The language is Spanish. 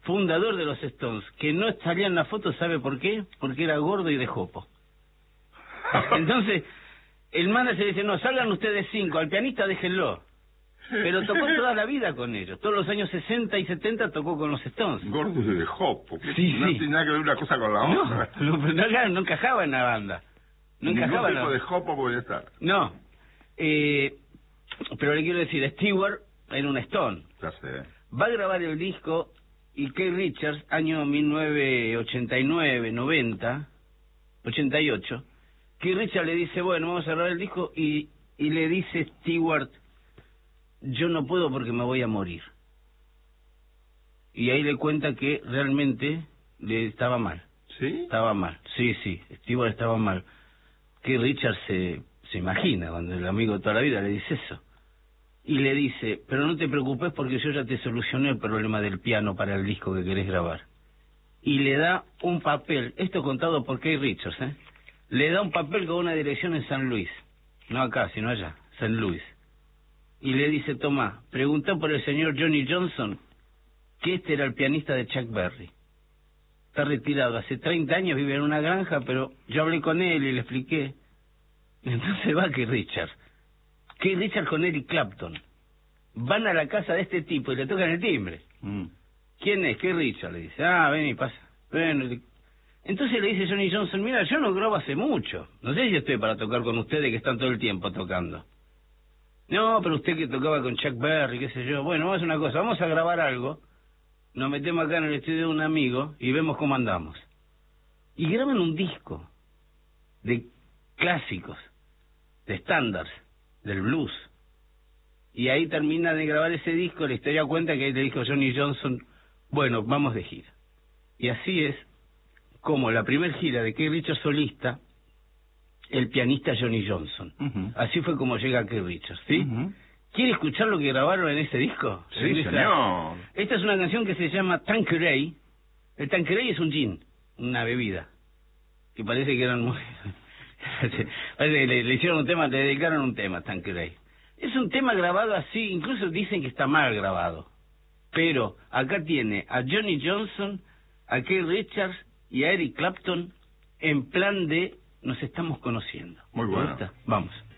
fundador de los Stones, que no salía en la foto, ¿sabe por qué? Porque era gordo y de jopo. Entonces, el manager dice, no, salgan ustedes 5, al pianista déjenlo. Pero tocó toda la vida con ellos. Todos los años 60 y 70 tocó con los Stones. Gordo y de jopo. Sí, no sí. tiene nada que ver una cosa con la otra. No encajaba en la banda. No encajaba en la tipo de jopo podía estar. No. Pero le quiero decir, Stewart era un Stone. Ya sé. Va a grabar el disco y Keith Richards, año 1989, 90, 88, Keith Richards le dice, bueno, vamos a grabar el disco y le dice Stewart, yo no puedo porque me voy a morir. Y ahí le cuenta que realmente le estaba mal. ¿Sí? Estaba mal, sí, Stewart estaba mal. Keith Richards se imagina cuando el amigo de toda la vida le dice eso. Y le dice, pero no te preocupes porque yo ya te solucioné el problema del piano para el disco que querés grabar. Y le da un papel, esto contado por Keith Richards, le da un papel con una dirección en San Luis, no acá, sino allá, San Luis. Y le dice, toma, preguntá por el señor Johnny Johnson, que este era el pianista de Chuck Berry. Está retirado, hace 30 años vive en una granja, pero yo hablé con él y le expliqué. Entonces va Keith Richards. Keith Richards con Eric Clapton. Van a la casa de este tipo y le tocan el timbre. ¿Quién es? Keith Richards, le dice. Ah, ven y pasa. Ven. Entonces le dice Johnny Johnson, mira, yo no grabo hace mucho. No sé si estoy para tocar con ustedes que están todo el tiempo tocando. No, pero usted que tocaba con Chuck Berry, qué sé yo. Bueno, vamos a hacer una cosa, vamos a grabar algo. Nos metemos acá en el estudio de un amigo y vemos cómo andamos. Y graban un disco de clásicos, de estándares, del blues. Y ahí termina de grabar ese disco, la historia cuenta que ahí le dijo Johnny Johnson, bueno, vamos de gira. Y así es como la primera gira de Keith Richards solista, el pianista Johnny Johnson. Así fue como llega Keith Richards, ¿sí? ¿Quiere escuchar lo que grabaron en ese disco? Sí, señor. Esta es una canción que se llama Tanqueray. El Tanqueray es un gin, una bebida, que parece que eran muy... parece que le hicieron un tema, le dedicaron un tema, Tanqueray. Es un tema grabado así, incluso dicen que está mal grabado. Pero acá tiene a Johnny Johnson, a Keith Richards y a Eric Clapton en plan de nos estamos conociendo. Muy bueno. Vamos.